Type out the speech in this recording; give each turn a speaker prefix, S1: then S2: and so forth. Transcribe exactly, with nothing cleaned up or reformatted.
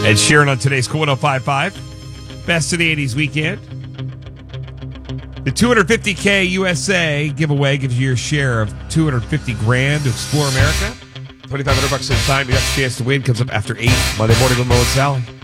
S1: Ed Sheeran on today's Cool one oh five point five. Best of the eighties weekend. The two hundred fifty K U S A giveaway gives you your share of two hundred fifty grand to explore America. twenty-five hundred bucks at a time. You got a chance to win. Comes up after eight. Monday morning with Mo and Sally.